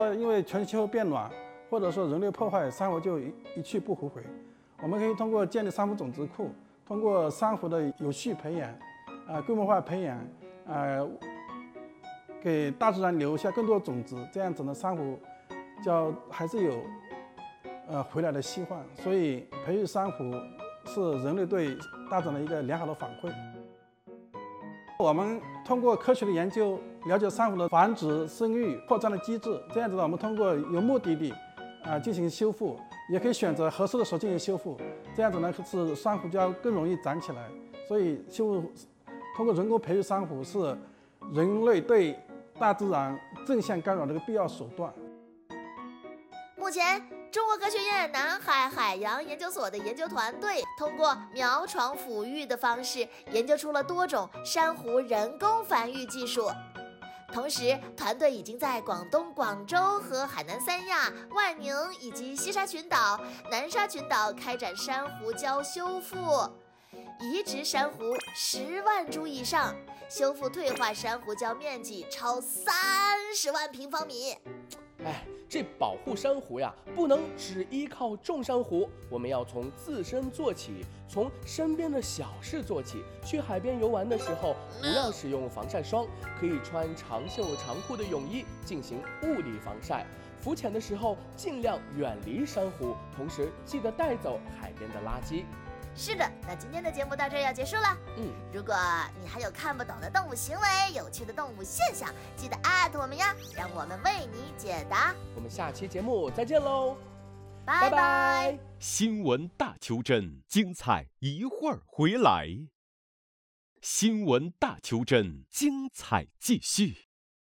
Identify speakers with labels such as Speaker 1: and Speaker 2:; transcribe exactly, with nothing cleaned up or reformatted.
Speaker 1: 呃，因为全球变暖，或者说人类破坏，珊瑚就一一去不复回。我们可以通过建立珊瑚种子库，通过珊瑚的有序培养，啊、呃，规模化培养，呃，给大自然留下更多种子，这样子呢，珊瑚叫还是有呃回来的希望。所以，培育珊瑚是人类对大自然的一个良好的反馈。我们通过科学的研究，了解珊瑚的繁殖、生育、扩张的机制，这样子呢，我们通过有目的地啊、呃、进行修复，也可以选择合适的时候进行修复，这样子呢，使珊瑚礁更容易长起来。所以，修复通过人工培育珊瑚是人类对大自然正向干扰的一个必要手段。
Speaker 2: 目前，中国科学院南海海洋研究所的研究团队通过苗床抚育的方式，研究出了多种珊瑚人工繁育技术。同时，团队已经在广东广州和海南三亚、万宁以及西沙群岛、南沙群岛开展珊瑚礁修复，移植珊瑚十万株以上，修复退化珊瑚礁面积超三十万平方米。
Speaker 3: 哎，这保护珊瑚呀，不能只依靠种珊瑚，我们要从自身做起，从身边的小事做起。去海边游玩的时候，不要使用防晒霜，可以穿长袖长裤的泳衣进行物理防晒。浮潜的时候尽量远离珊瑚，同时记得带走海边的垃圾。
Speaker 2: 是的，那今天的节目到这儿要结束了。
Speaker 3: 嗯，
Speaker 2: 如果你还有看不懂的动物行为、有趣的动物现象，记得艾特我们呀，让我们为你解答。
Speaker 3: 我们下期节目再见喽，
Speaker 2: 拜拜。
Speaker 4: 新闻大邱镇，精彩一会儿回来。新闻大邱镇，精彩继续。